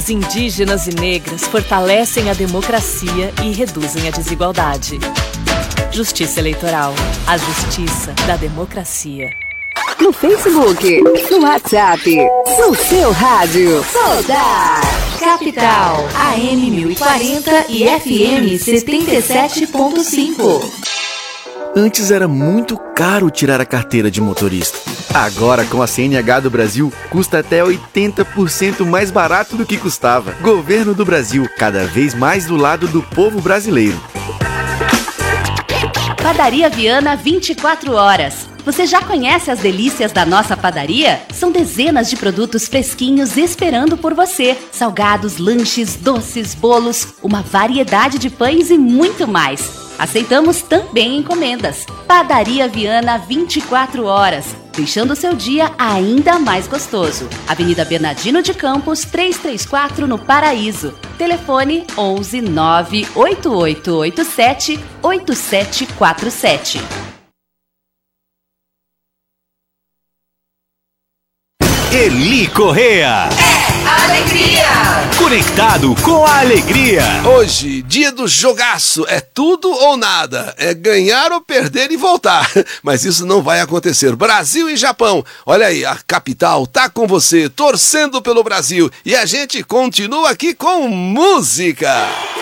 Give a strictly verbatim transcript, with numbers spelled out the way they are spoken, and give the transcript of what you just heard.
Os indígenas e negras fortalecem a democracia e reduzem a desigualdade. Justiça Eleitoral. A justiça da democracia. No Facebook, no WhatsApp, no seu rádio. Soldar. Capital, A M mil e quarenta e F M setenta e sete ponto cinco. Antes era muito caro tirar a carteira de motorista. Agora, com a C N H do Brasil, custa até oitenta por cento mais barato do que custava. Governo do Brasil, cada vez mais do lado do povo brasileiro. Padaria Viana vinte e quatro horas. Você já conhece as delícias da nossa padaria? São dezenas de produtos fresquinhos esperando por você. Salgados, lanches, doces, bolos, uma variedade de pães e muito mais. Aceitamos também encomendas. Padaria Viana vinte e quatro horas, deixando o seu dia ainda mais gostoso. Avenida Bernardino de Campos, trezentos e trinta e quatro, no Paraíso. Telefone onze nove oito oito oito sete oito sete quatro sete. Eli Correa. É alegria. Conectado com a alegria. Hoje, dia do jogaço. É tudo ou nada. É ganhar ou perder e voltar. Mas isso não vai acontecer. Brasil e Japão. Olha aí, a capital tá com você, torcendo pelo Brasil. E a gente continua aqui com música.